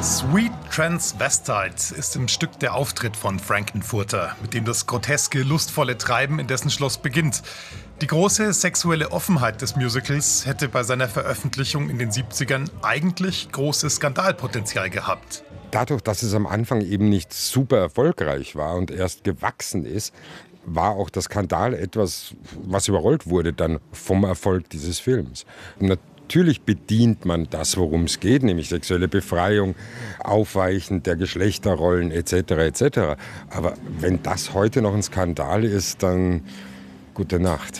Sweet Transvestite ist im Stück der Auftritt von Frank-N-Furter, mit dem das groteske, lustvolle Treiben in dessen Schloss beginnt. Die große sexuelle Offenheit des Musicals hätte bei seiner Veröffentlichung in den 70ern eigentlich großes Skandalpotenzial gehabt. Dadurch, dass es am Anfang eben nicht super erfolgreich war und erst gewachsen ist, war auch der Skandal etwas, was überrollt wurde dann vom Erfolg dieses Films. Natürlich bedient man das, worum es geht, nämlich sexuelle Befreiung, Aufweichen der Geschlechterrollen etc. etc. Aber wenn das heute noch ein Skandal ist, dann gute Nacht.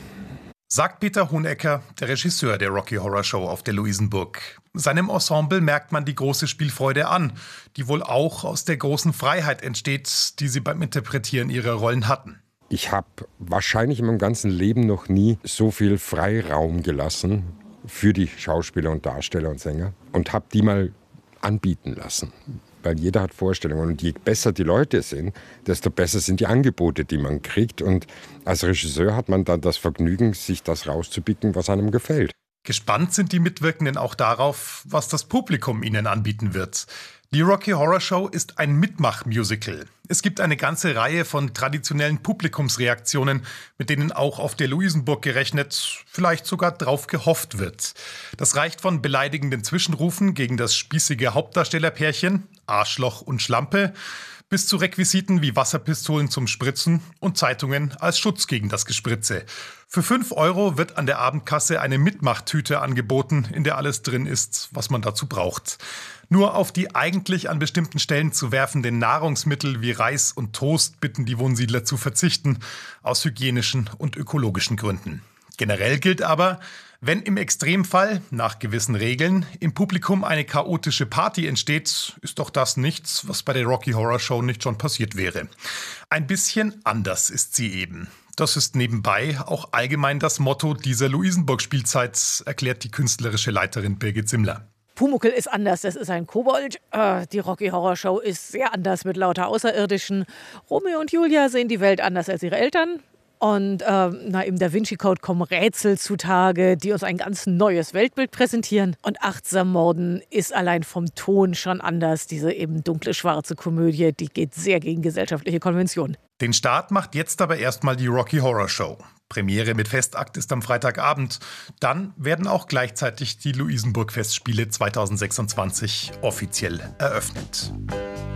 Sagt Peter Honecker, der Regisseur der Rocky Horror Show auf der Luisenburg. Seinem Ensemble merkt man die große Spielfreude an, die wohl auch aus der großen Freiheit entsteht, die sie beim Interpretieren ihrer Rollen hatten. Ich habe wahrscheinlich in meinem ganzen Leben noch nie so viel Freiraum gelassen für die Schauspieler und Darsteller und Sänger und habe die mal anbieten lassen. Weil jeder hat Vorstellungen und je besser die Leute sind, desto besser sind die Angebote, die man kriegt. Und als Regisseur hat man dann das Vergnügen, sich das rauszupicken, was einem gefällt. Gespannt sind die Mitwirkenden auch darauf, was das Publikum ihnen anbieten wird. Die Rocky Horror Show ist ein Mitmach-Musical. Es gibt eine ganze Reihe von traditionellen Publikumsreaktionen, mit denen auch auf der Luisenburg gerechnet, vielleicht sogar drauf gehofft wird. Das reicht von beleidigenden Zwischenrufen gegen das spießige Hauptdarstellerpärchen, Arschloch und Schlampe, bis zu Requisiten wie Wasserpistolen zum Spritzen und Zeitungen als Schutz gegen das Gespritze. Für 5 € wird an der Abendkasse eine Mitmachtüte angeboten, in der alles drin ist, was man dazu braucht. Nur auf die eigentlich an bestimmten Stellen zu werfenden Nahrungsmittel wie Reis und Toast bitten die Wohnsiedler zu verzichten, aus hygienischen und ökologischen Gründen. Generell gilt aber, wenn im Extremfall, nach gewissen Regeln, im Publikum eine chaotische Party entsteht, ist doch das nichts, was bei der Rocky Horror Show nicht schon passiert wäre. Ein bisschen anders ist sie eben. Das ist nebenbei auch allgemein das Motto dieser Luisenburg-Spielzeit, erklärt die künstlerische Leiterin Birgit Simmler. Pumuckl ist anders, das ist ein Kobold. Die Rocky Horror Show ist sehr anders mit lauter Außerirdischen. Romeo und Julia sehen die Welt anders als ihre Eltern. Und im Da Vinci Code kommen Rätsel zutage, die uns ein ganz neues Weltbild präsentieren. Und Achtsam Morden ist allein vom Ton schon anders. Diese eben dunkle, schwarze Komödie, die geht sehr gegen gesellschaftliche Konventionen. Den Start macht jetzt aber erstmal die Rocky Horror Show. Premiere mit Festakt ist am Freitagabend. Dann werden auch gleichzeitig die Luisenburg-Festspiele 2026 offiziell eröffnet.